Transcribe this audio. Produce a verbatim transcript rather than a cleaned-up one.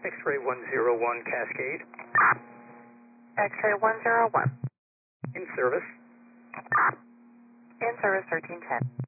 X-ray one zero one Cascade. X-ray one zero one. In service. In service thirteen ten.